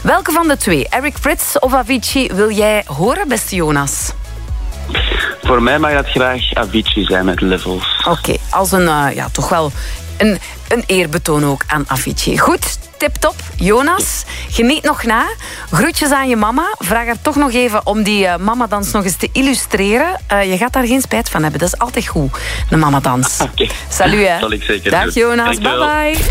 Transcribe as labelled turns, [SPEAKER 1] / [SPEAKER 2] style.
[SPEAKER 1] Welke van de twee, Eric Prydz of Avicii, wil jij horen, beste Jonas?
[SPEAKER 2] Voor mij mag dat graag Avicii zijn met Levels.
[SPEAKER 1] Oké, als toch wel een eerbetoon ook aan Avicii. Goed, tip-top. Jonas, geniet nog na. Groetjes aan je mama. Vraag haar toch nog even om die mamadans nog eens te illustreren. Je gaat daar geen spijt van hebben. Dat is altijd goed, de mamadans.
[SPEAKER 2] Oké.
[SPEAKER 1] Salut, hè.
[SPEAKER 2] Zal ik zeker
[SPEAKER 1] Dag,
[SPEAKER 2] doen.
[SPEAKER 1] Jonas.
[SPEAKER 2] Dankjewel.
[SPEAKER 1] Bye-bye.